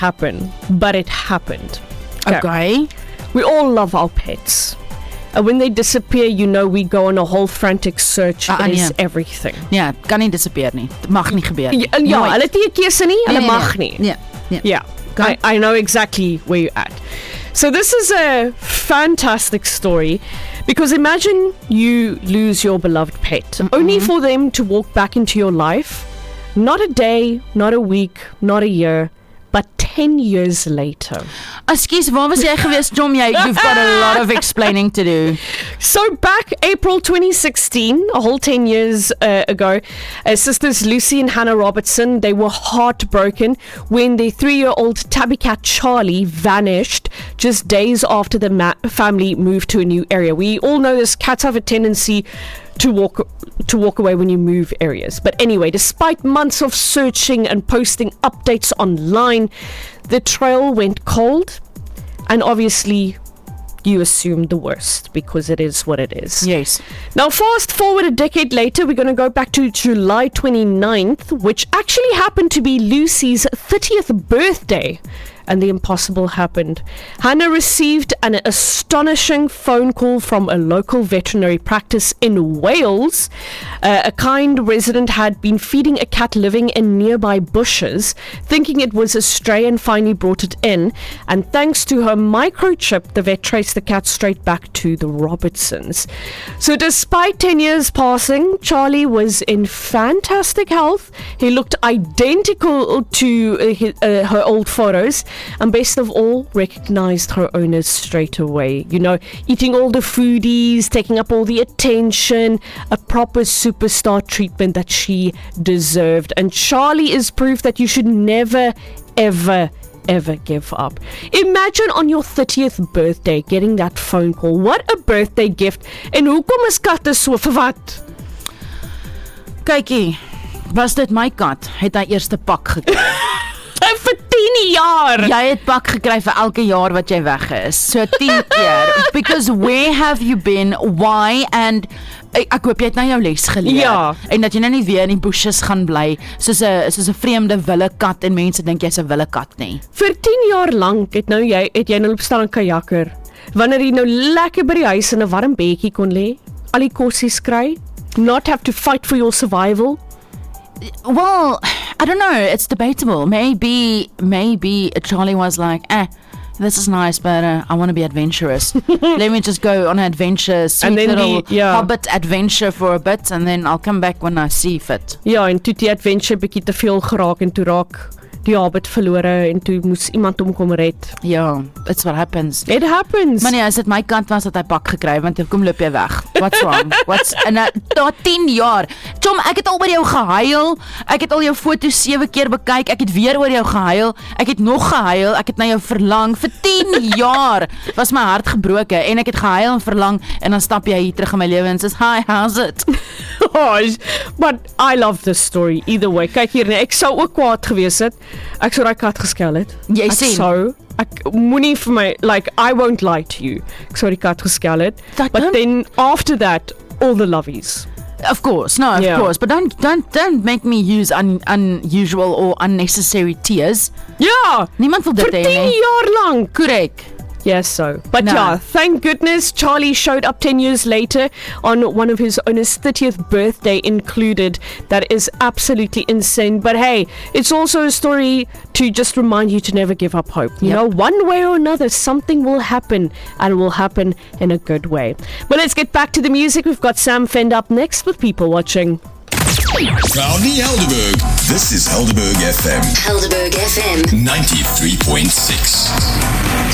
happen, but it happened. Okay. We all love our pets. And when they disappear, we go on a whole frantic search. It is everything. Ja, kan nie disappear nie. Dit mag nie gebeur nie. Ja, hulle het nie 'n keuse nie, hulle mag nie. Ja. I know exactly where you're at. So this is a fantastic story because imagine you lose your beloved pet, only for them to walk back into your life, not a day, not a week, not a year, but 10 years later. Ekskuus, waar was jy gewees, Tom? You've got a lot of explaining to do. So back April 2016, a whole 10 years ago, sisters Lucy and Hannah Robertson, they were heartbroken when their 3-year-old tabby cat Charlie vanished just days after the family moved to a new area. We all know this, cats have a tendency to walk away when you move areas. But anyway, despite months of searching and posting updates online, the trail went cold, and obviously you assume the worst because it is what it is. Yes. Now fast forward a decade later, we're going to go back to July 29th, which actually happened to be Lucy's 30th birthday. And the impossible happened. Hannah received an astonishing phone call from a local veterinary practice in Wales. A kind resident had been feeding a cat living in nearby bushes, thinking it was a stray, and finally brought it in. And thanks to her microchip, the vet traced the cat straight back to the Robertsons. So despite 10 years passing, Charlie was in fantastic health. He looked identical to her old photos. And best of all, recognized her owners straight away. Eating all the foodies, taking up all the attention, a proper superstar treatment that she deserved. And Charlie is proof that you should never, ever give up. Imagine on your 30th birthday getting that phone call. What a birthday gift. En hoekom is katte so vir wat? Kykie, was dit my kat? Het hy eerste pak gekry? Vir 10 jaar. Jy het pak gekry vir elke jaar wat jy weg is. So 10 keer. Because where have you been? Why? And ek hoop jy het nou jou les geleer. Ja. En dat jy nou nie weer in die bushes gaan bly soos 'n vreemde wille kat en mense dink jy's 'n wille kat nie. Vir 10 jaar lank het jy nou op staan kajakker. Wanneer jy nou lekker by die huis in 'n warm bedjie kon lê, al die kossies kry, not have to fight for your survival. Well, I don't know. It's debatable. Maybe Charlie was like, this is nice, but I want to be adventurous. Let me just go on an adventure, sweet little hobbit adventure for a bit, and then I'll come back when I see fit. Ja, en toe die adventure bietjie te veel geraak en toe raak die hobbit verlore en toe moes iemand hom kom red. Ja, it's what happens. It happens. Maar nee, as dit my kant was dat hy pak gekry, want kom loop jy weg. What's wrong? En daar 10 jaar. Tom, ek het al oor jou gehuil. Ek het al jou foto's 7 keer bekyk. Ek het weer oor jou gehuil. Ek het nog gehuil. Ek het na jou verlang vir 10 jaar. Was my hart gebroke en ek het gehuil en verlang en dan stap jy hier terug in my lewe en sê, "Hi, how's it?" But I love this story either way. Kyk hier, ek sou ook kwaad gewees het. Ek sou daai kat geskel het. Jy sien. Ek moenie vir my, I won't lie to you. Ek sou die kat geskel het. But then after that, all the lovies. Of course, of course. But don't make me use unusual or unnecessary tears. Ja, niemand wil dit hê nie. Vir 10 jaar lank. Korrek. Yes, so. But thank goodness Charlie showed up 10 years later on one of his owners' 30th birthday included. That is absolutely insane. But hey, it's also a story to just remind you to never give up hope. You know, one way or another, something will happen, and it will happen in a good way. But let's get back to the music. We've got Sam Fend up next with People Watching. Proudly Helderberg. This is Helderberg FM. Helderberg FM 93.6.